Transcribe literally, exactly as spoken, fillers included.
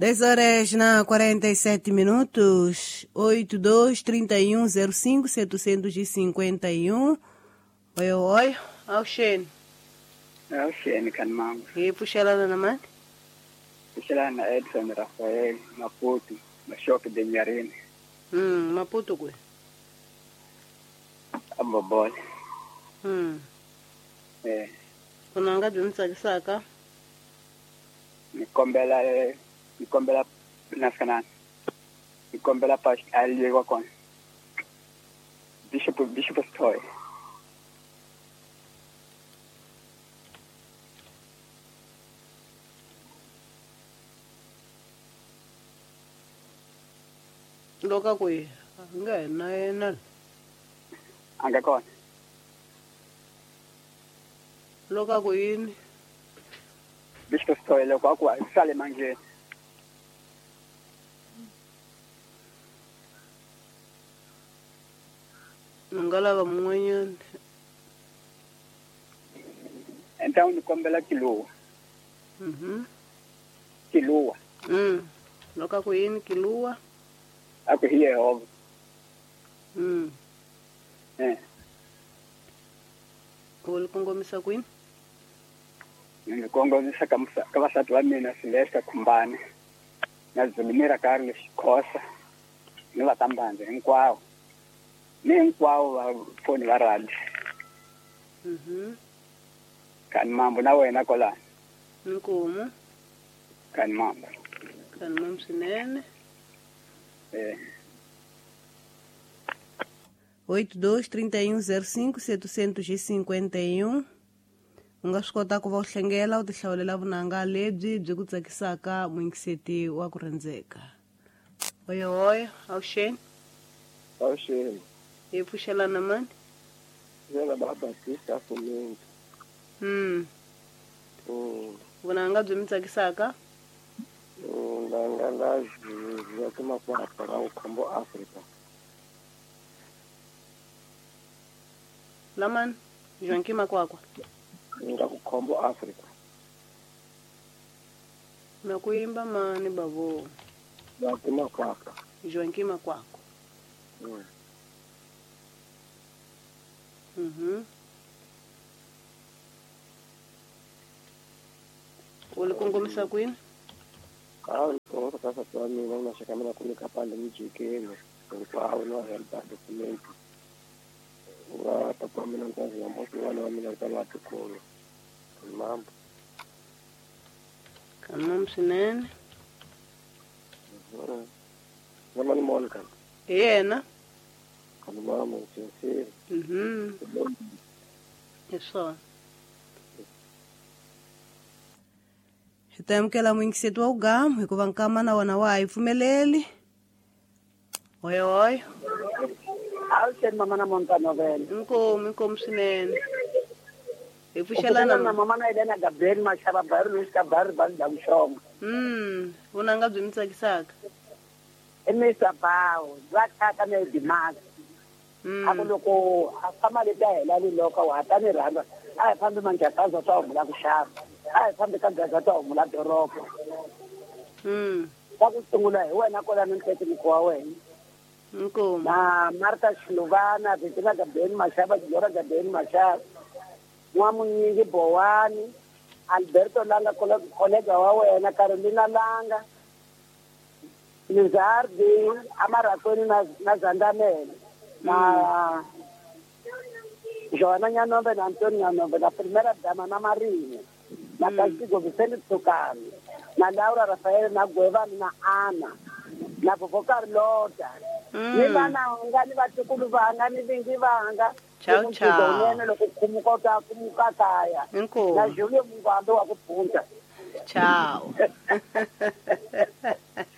dez horas na quarenta e sete minutos, oito dois, trinta e um, zero cinco, setecentos e cinquenta e um. Oi, oi, ao Shane. Ao Shane, kan mama. E puxela na mãe? Puxela na Edson Rafael, Maputo, Mashoque de Miarine. Hum, Maputo kwe. Ambobole. Hum. Eh. Unanga dumsakisaka? Nikombela, nikombela naskanan. Nikombela pas aliye wakon. Bishop, Bishop Stoy. Loka kwe, nga na enal. Anga kon. Loka kwe ini. Bishop Stoy lo kwa kwa sale manje. Ngala ba mwenye. Então nikombela kilo. Mhm. Kilua. Mm. Loka kwe ini kilua. Ako hiye of. Mm. Eh. Ul kongomisa kwini? Ngikongomisa kamsa kabasatu wa mina Silvester Kumbane. Nazimira Carlos Khosa. Niva Tambanze hinkwao. Ni hinkwao va foni va radi. Mhm. Kan mambo na wena kola. Nkomo. Kan mambo. Kan mamsinene. Eh. oito dois, trinta e um, zero cinco, setecentos e cinquenta e um. U nga swi kota ku va u hlengela u tihlawulela vunanga lebyi byi ku tsakisaka muingiseti wa ku rhandzeka. Oyo oyo, au Shane. Ao Shane. Hi pfuxelana mani? Yena ba Batista Fumento. Hmm. Mm. Vunanga byi mi tsakisaka? Ndanga la ya kuma kwa para u Kambo Africa. Laman, Joanki makwakwa. Nga ku Kambo Africa. Na kuimba mani bavo. Ya kuma kwa. Joanki makwakwa. Mm. Mhm. Uli kongomisa kwini? Ah, ko ta sa twa mi na sa kamera ku ni kapanda ni jikeni. Ko awu no help document. Wa ta pa mina ntazi ya moto wala mina kala tukolo. Mambo. Kan mamsinene. Mhm. Nama ni Monica. Yena? Kan mama sincere. Mhm. Eso. Hi ta amukela muingiseti wa ugamu hikuva nkama na wona wa hi pfumeleli. Oyo oyo. Ao Shane mama na Montano vele. Inkomu, inkomu swinene. Hi Pfuxelana pfuxelana na mama na Elena Gabriel Mashaba Baru Luis Gabriel Banda Mshoma. Mm, vunanga byi mi tsakisaka. Emisa bao, zakata na Dimas. Mm. Ako loko afama le ta hela le loko wa ta ni rhanga. Ai fambe manjakaza ta umula kushaba. Ai fambe ka gaza ta umula doropo. Mm. Ka ku sungula hi wena kola ni ntete ni kwa wena. Inkomu. Na Martha Shiluvana, Bettina Gabriel Mashaba, Jora Gabriel Mashaba. Nwamunyingi Bowani, Alberto Langa kolega wa wena, Carolina Langa. Lizardi, Amaratoni na, na Zandamele. Na Joana Nyanombe na Antonio Nyanombe, na Primera Dama na Marine. Na Mm. Calcigo Vicente Tsukani. Na Laura Rafael na Gueva na Ana. Na Bobo Carlota. Mm. Ni vana hanga ni vatukulu vanga ni vingi vanga. Ciao, ciao. Nene loko kumuka ta kumuka kaya. Na Inkomu. Julio Mungwando wa kupunta. Ciao.